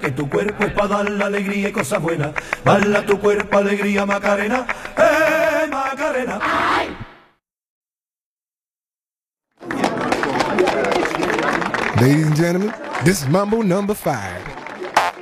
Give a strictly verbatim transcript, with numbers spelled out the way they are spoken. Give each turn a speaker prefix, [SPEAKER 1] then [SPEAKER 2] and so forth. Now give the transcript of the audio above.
[SPEAKER 1] que tu cuerpo es para dar la alegría y cosas buenas. Bala tu cuerpo, alegría, Macarena, eh, Macarena.
[SPEAKER 2] Ladies and gentlemen, this is Mambo number five.